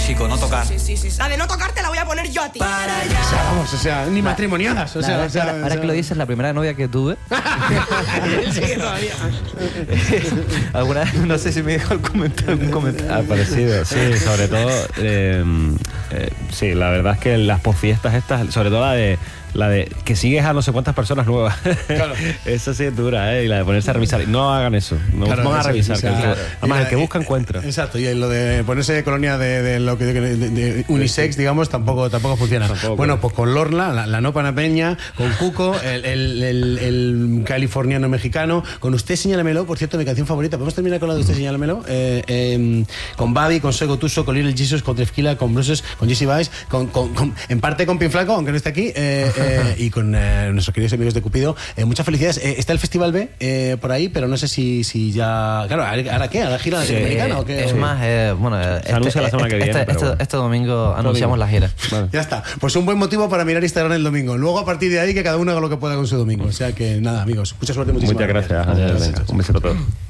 chico, no tocar. Sí. La de no tocarte la voy a poner yo a ti. O sea, ni matrimoniadas. Ahora que lo dices, la primera novia que tuve. Sí, todavía. Alguna vez, no sé si me dejó algún comentario. Ha parecido, sí, sobre todo. Sí, la verdad es que las posfiestas estas, sobre todo la de que sigues a no sé cuántas personas nuevas. Claro. Esa sí es dura, y la de ponerse a revisar. No hagan eso. No Claro, van a eso, revisar. sí, claro. Además, el que busca encuentra. Exacto, y lo de ponerse colonia de unisex, digamos, tampoco funciona. Bueno, pues con Lorna, la no panameña, con Cuco, el californiano mexicano, con Usted Señálamelo, por cierto, mi canción favorita. ¿Podemos terminar con la de Usted Señálamelo? Con Babi, con Soy Gotuso, con Little Jesus, con Trefquila, con Bruces, con Jesse Vice, en parte con Pinflaco, aunque no esté aquí, y con nuestros queridos amigos de Cupido. Muchas felicidades. Está el Festival B por ahí, pero no sé si ya... Claro, ¿ahora qué? ¿Ahora gira latinoamericana o qué? Es más, se anuncia la semana que viene. Este domingo anunciamos la gira. Vale. Ya está. Pues un buen motivo para mirar Instagram el domingo. Luego, a partir de ahí, que cada uno haga lo que pueda con su domingo. O sea que nada, amigos. Mucha suerte, muchísimas gracias. Un besito a todos.